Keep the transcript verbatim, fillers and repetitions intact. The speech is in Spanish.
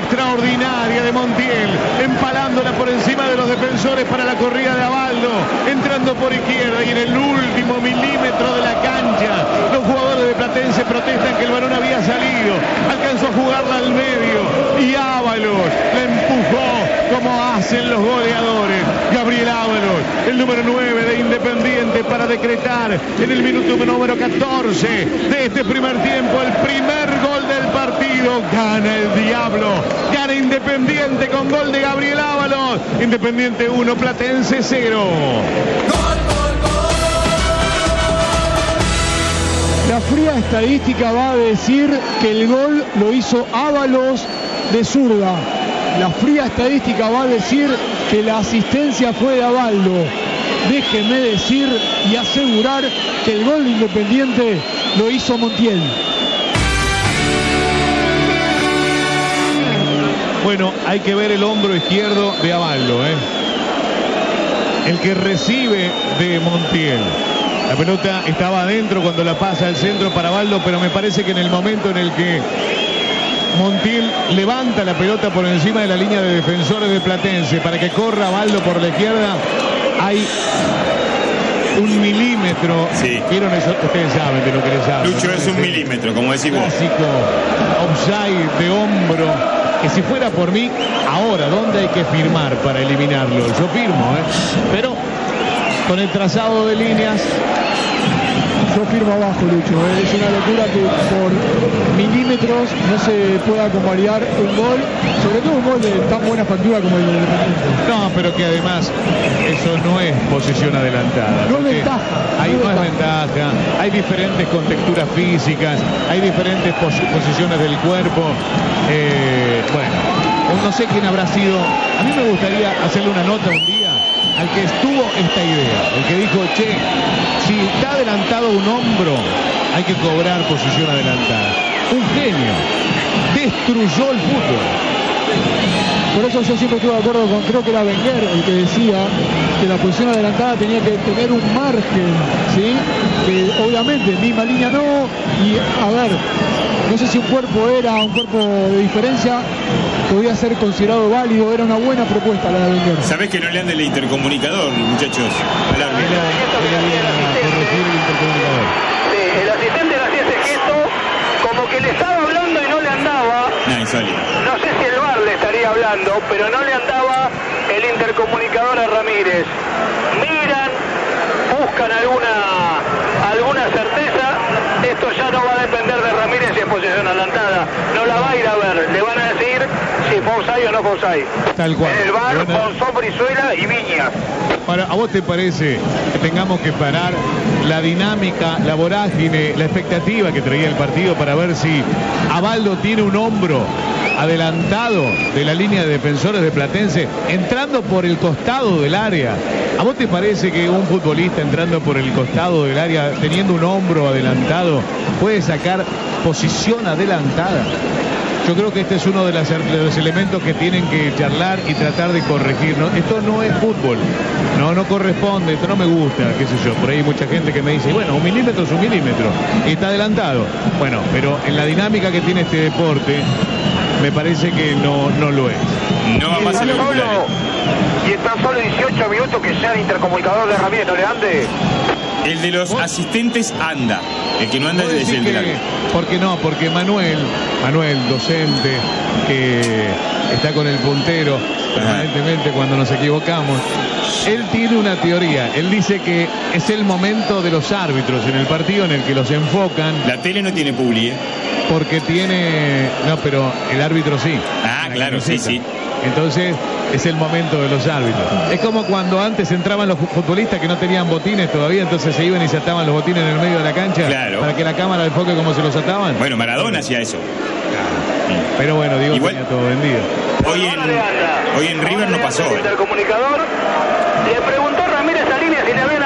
extraordinaria de Montiel, empalándola por encima de los defensores para la corrida de Abaldo, entrando por izquierda y en el último milímetro de la cancha, los jugadores de Platense protestan que el balón había salido, alcanzó a jugarla al medio y Ábalos la empujó como hacen los goleadores. Gabriel Ábalos, el número nueve de Independiente, para decretar en el minuto número catorce de este primer tiempo el primer gol del partido. Gana el Diablo, gana Independiente con gol de Gabriel Ábalos. Independiente uno, Platense cero. La fría estadística va a decir que el gol lo hizo Ábalos de zurda. La fría estadística va a decir que la asistencia fue de Abaldo. Déjeme decir y asegurar que el gol de Independiente lo hizo Montiel. Bueno, hay que ver el hombro izquierdo de Abaldo, ¿eh? El que recibe de Montiel. La pelota estaba adentro cuando la pasa al centro para Abaldo, pero me parece que en el momento en el que Montiel levanta la pelota por encima de la línea de defensores de Platense para que corra Abaldo por la izquierda, hay un milímetro. Sí. ¿Vieron eso? Ustedes saben de lo que les hablo. Lucho, es un milímetro, como decís vos. Clásico offside de hombro. Que si fuera por mí, ahora, ¿dónde hay que firmar para eliminarlo? Yo firmo, ¿eh? Pero con el trazado de líneas, Yo firmo abajo, Lucho. ¿eh? Es una locura que por milímetros no se pueda convalidar un gol, sobre todo un gol de tan buena factura como el de Independiente. no, pero que además eso no es posición adelantada. No es porque ventaja, Hay, no no es es ventaja, hay diferentes contexturas físicas, hay diferentes pos posiciones del cuerpo. Eh, bueno, no sé quién habrá sido. A mí me gustaría hacerle una nota un día al que estuvo esta idea, el que dijo, che, si está adelantado un hombro, hay que cobrar posición adelantada. Un genio, destruyó el fútbol. Por eso yo siempre estuve de acuerdo con, creo que era Wenger el que decía que la posición adelantada tenía que tener un margen, ¿sí? Que obviamente misma línea no, y a ver, no sé si un cuerpo era un cuerpo de diferencia, podía ser considerado válido, era una buena propuesta la de Wenger. Sabés que no le anda el intercomunicador, muchachos. Al árbitro. Sí, el asistente le hacía ese gesto como que le estaba hablando y no le andaba. No, insólito. No sé si el V A R le estaría hablando, pero no le andaba el intercomunicador a Ramírez. Miran, buscan alguna alguna certeza. Esto ya no va a depender de Ramírez si es posición adelantada. No la va a ir a ver. Le van a decir si fue offside o no fue offside. Tal cual. En el V A R, Bueno. Monzón, Brizuela y Viñas. Ahora, ¿a vos te parece que tengamos que parar la dinámica, la vorágine, la expectativa que traía el partido para ver si Abaldo tiene un hombro adelantado de la línea de defensores de Platense, entrando por el costado del área? ¿A vos te parece que un futbolista entrando por el costado del área, teniendo un hombro adelantado, puede sacar posición adelantada? Yo creo que este es uno de, las, de los elementos que tienen que charlar y tratar de corregir, ¿no? Esto no es fútbol, no, no corresponde, esto no me gusta, qué sé yo. Por ahí hay mucha gente que me dice, bueno, un milímetro es un milímetro y está adelantado. Bueno, pero en la dinámica que tiene este deporte, me parece que no, no lo es. No va más a lo Solo, y están solo dieciocho minutos que sea el intercomunicador de Ramírez, ¿no le ande? El de los asistentes anda. El que no anda es el del árbitro. ¿Por qué no? Porque Manuel, Manuel, docente, que está con el puntero permanentemente cuando nos equivocamos, él tiene una teoría. Él dice que es el momento de los árbitros en el partido en el que los enfocan. La tele no tiene publi, ¿eh? Porque tiene... No, pero el árbitro sí. Ah, claro, sí, sí. Entonces es el momento de los árbitros. Es como cuando antes entraban los futbolistas que no tenían botines todavía, entonces se iban y se ataban los botines en el medio de la cancha, claro, para que la cámara enfoque cómo se los ataban. Bueno, Maradona hacía eso. Pero bueno, digo, igual tenía todo vendido. Hoy en, hoy en River no pasó. El intercomunicador le preguntó a Ramírez a línea si le habían